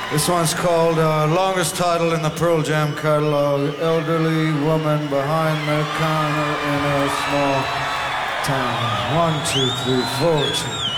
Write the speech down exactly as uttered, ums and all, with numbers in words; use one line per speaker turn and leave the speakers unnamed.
This one's called uh, longest title in the Pearl Jam catalog, Elderly Woman Behind the Counter in a Small Town. One, two, three, four, two.